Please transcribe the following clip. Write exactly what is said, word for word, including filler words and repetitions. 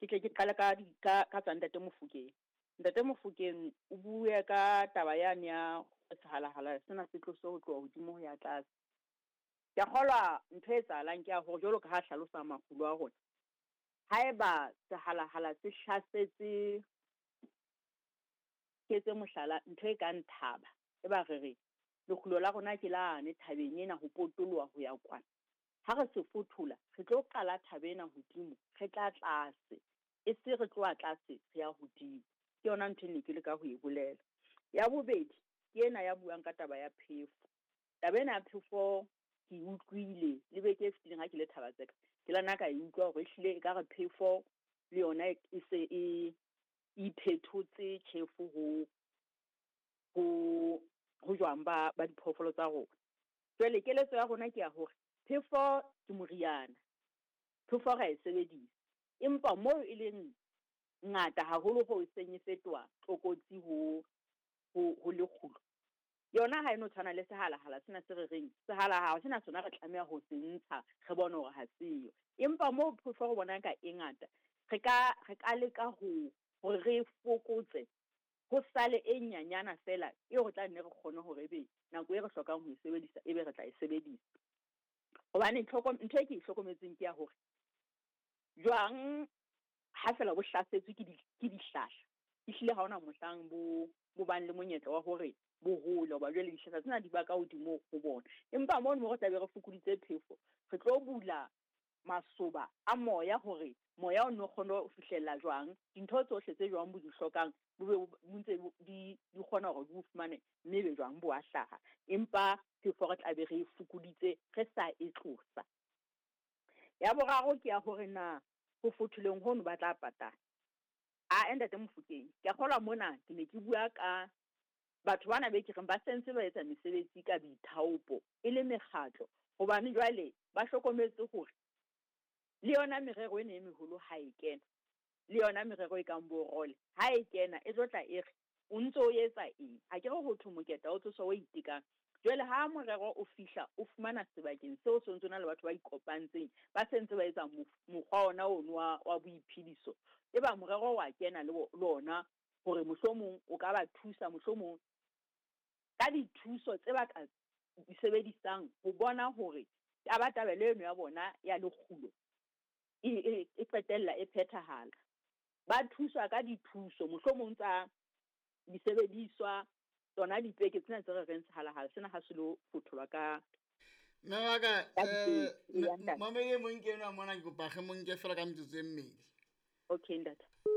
ke tle ke qala ka ka ka tsa Ntate Mofokeng. Ntate Mofokeng o bua ka taba yane ya sehala-hala sena se tlose ho tloha hodimo ho ya tlase. Ke kgolwa ntho e etsahalang ke ya hore jwalo ka ha hlalosa makgulo a rona, haeba sehala-hala se hlasetse ke tse mohlala ntho e kang thaba, e ba re re lekgulo la rona ke lane thabeng ena ho potoloha ho ya kwana. Ha re se fothola re tlo qala thabena hodimo, re tla tlase, e se re tloa tlase re ya hodimo. Ke yona ntho e ne ke le ka ho e bolela. Ya bobedi ke ena ya buang ka taba ya phefo. Taba ena ya phefo ke utlwile le beke e fetileng ha ke le Thaba Tseka, ke lana ka e utlwa hore ehlile e ka re phefo le yona e se e iphethotse tjhefu ho ho ho jwang ba ba diphoofolo tsa rona. Jwale keletso ya rona ke ya hore phefo ke moriana, phefo ra e sebedisa, empa moo e leng ngata haholo ho seng e fetoha tlokotsi ho ho ho lekgulo. Yona ha e no tshwana le sehala-hala sena se re reng sehala-hala sena sona re tlameha ho se ntsha re bone hore ha seyo, empa moo phefo re bona ka e ngata re ka re ka leka ho hore re fokotse ho sale e nyanyana fela e ho tla nne re kgone hore ebe nako e re hlokang ho e sebedisa ebe re tla e sebedisa. Hobane ntho e ke e hlokometseng ke ya hore jwang ha fela bo hlasetswe ke di ke dihlahla, ehlile ha hona mohlang bo bo bang le monyetla wa hore bo hole hoba jwale dihlahla tsena di ba ka hodimo ho bona. Empa moo mo re tla be re fokoditse phefo, re tlo bula masoba a moya hore moya o no kgone ho fihlella jwang, dintho tsohle tse jwang bo di hlokang bo be ntse di di kgona hore di fumane mme be jwang bo a hlaha, empa phefo re tla be re fokoditse re sa e tlosa. Ya boraro ke ya hore na ho fotholeng hono ba tla patala. A Ntate Mofokeng, ke kgolwa mona ke ne ke bua ka batho bana be ke reng ba sentse ba etsa mesebetsi ka boithaopo e le mekgatlo, hobane jwale ba hlokometse hore le yona merero ena e meholo ha e kena, le yona merero e kang bo role ha e kena e tlo tla e re o ntso o etsa eng. Ha ke re ho thwe moketa o tsosa o itekang. Jwale ha morero o fihla o fumana sebakeng seo se ntse na le batho ba ikopantseng ba sentse ba etsa mokgwa ona ono wa wa boiphediso, e ba morero wa kena le lona hore mohlomong o ka ba thusa mohlomong ka dithuso tse ba ka di sebedisang ho bona hore taba tabelo eno ya bona ya lekgulo e e qetella e phethahala. Ba thuswa ka dithuso mohlomong tsa disebediswa tsona dipeke tsena tse re reng sehala-hala sena ha se lo fotholwa ka Mawaka eh mamele mo nkeno a mona ke kopa ge mo nke fela ka metsotso e mmedi. Okay, Ntate.